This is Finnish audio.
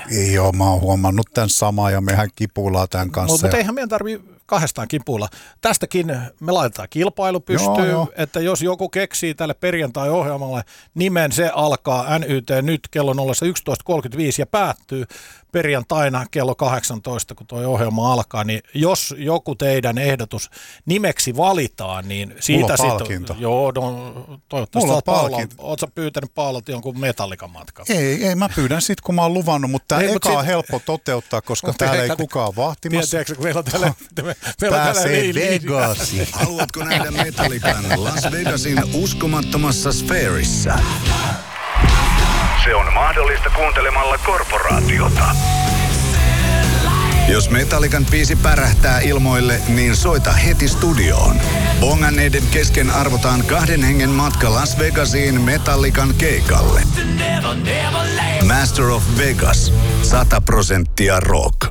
Ei ole, mä oon huomannut tämän samaa ja mehän kipuillaan tämän kanssa. Mutta eihän meidän tarvitse kahdestaan kipuilla. Tästäkin me laitetaan kilpailu pystyyn, että jos joku keksii tälle perjantai-ohjelmalle nimen, se alkaa NYT nyt kello 11.35 ja päättyy perjantaina kello 18, kun tuo ohjelma alkaa, niin jos joku teidän ehdotus nimeksi valitaan, niin siitä sitten... Joo, toivottavasti oot sä pyytänyt Paulalta jonkun Metallican matkan? Ei, mä pyydän sit, kun mä oon luvannut, mutta tämä eka on helppo toteuttaa, koska täällä ei kukaan vahtimassa. Tiedätkö, kun meillä on täällä... Pääsee Vegasiin. Haluatko nähdä Metallican Las Vegasin uskomattomassa sfäärissä? Se on mahdollista kuuntelemalla Korporaatiota. Jos Metallican biisi pärähtää ilmoille, niin soita heti studioon. Bonganneiden kesken arvotaan 2 hengen matka Las Vegasiin Metallican keikalle. Master of Vegas. 100% rock.